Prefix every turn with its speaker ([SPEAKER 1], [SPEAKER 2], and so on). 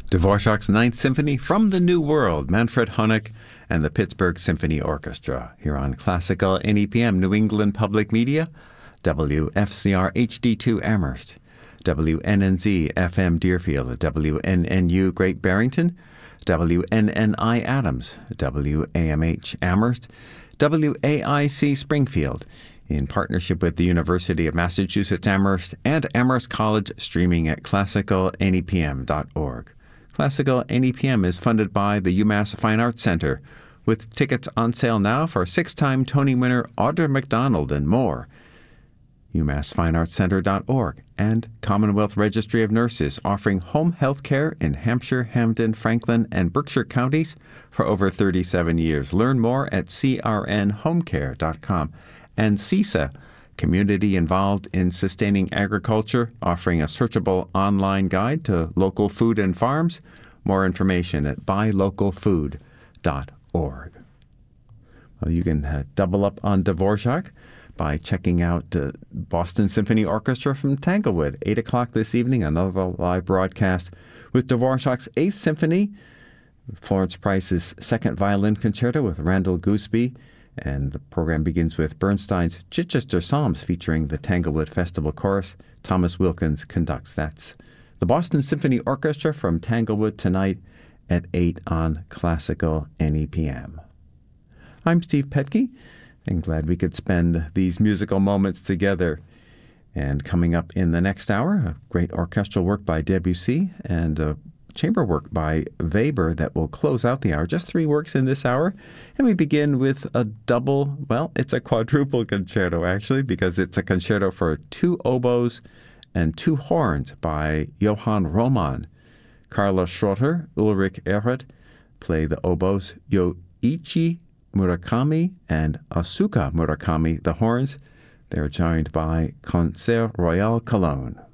[SPEAKER 1] Dvorak's Ninth Symphony from the New World, Manfred Honeck and the Pittsburgh Symphony Orchestra, here on Classical NEPM, New England Public Media, WFCR HD2 Amherst, WNNZ FM Deerfield, WNNU Great Barrington, WNNI Adams, WAMH Amherst, WAIC Springfield, in partnership with the University of Massachusetts Amherst and Amherst College, streaming at classicalnepm.org. Classical NEPM is funded by the UMass Fine Arts Center, with tickets on sale now for six-time Tony winner Audra McDonald and more. UMassFineArtsCenter.org and Commonwealth Registry of Nurses, offering home health care in Hampshire, Hampden, Franklin, and Berkshire counties for over 37 years. Learn more at crnhomecare.com. And CISA, Community Involved in Sustaining Agriculture, offering a searchable online guide to local food and farms. More information at buylocalfood.org. Well, you can double up on Dvorak by checking out the Boston Symphony Orchestra from Tanglewood, 8 o'clock this evening, another live broadcast with Dvorak's Eighth Symphony, Florence Price's Second Violin Concerto with Randall Gooseby, and the program begins with Bernstein's Chichester Psalms featuring the Tanglewood Festival Chorus. Thomas Wilkins conducts. That's the Boston Symphony Orchestra from Tanglewood tonight at 8 on Classical NEPM. I'm Steve Petke, and glad we could spend these musical moments together. And coming up in the next hour, a great orchestral work by Debussy and a chamber work by Weber that will close out the hour. Just three works in this hour. And we begin with a double, well, it's a quadruple concerto, actually, because it's a concerto for two oboes and two horns by Johann Roman. Carla Schrotter, Ulrich Erhardt play the oboes, Yoichi Murakami and Asuka Murakami, the horns. They're joined by Concert Royal Cologne.